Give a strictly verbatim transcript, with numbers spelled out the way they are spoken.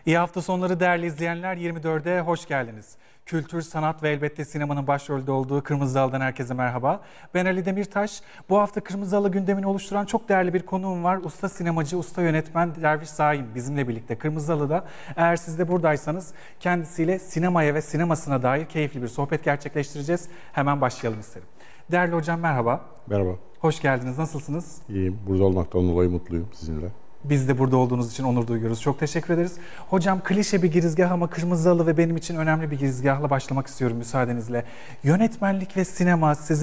İyi hafta sonları değerli izleyenler, yirmi dörde hoş geldiniz. Kültür, sanat ve elbette sinemanın başrolde olduğu Kırmızı Halı'dan herkese merhaba. Ben Ali Demirtaş. Bu hafta Kırmızı Halı gündemini oluşturan çok değerli bir konuğum var. Usta sinemacı, usta yönetmen Derviş Zaim bizimle birlikte Kırmızı Halı'da. Eğer siz de buradaysanız kendisiyle sinemaya ve sinemasına dair keyifli bir sohbet gerçekleştireceğiz. Hemen başlayalım isterim. Değerli hocam merhaba. Merhaba. Hoş geldiniz. Nasılsınız? İyiyim. Burada olmaktan dolayı mutluyum sizinle. Biz de burada olduğunuz için onur duyuyoruz. Çok teşekkür ederiz. Hocam klişe bir girizgah ama Kırmızı Halı ve benim için önemli bir girizgahla başlamak istiyorum müsaadenizle. Yönetmenlik ve sinema sizin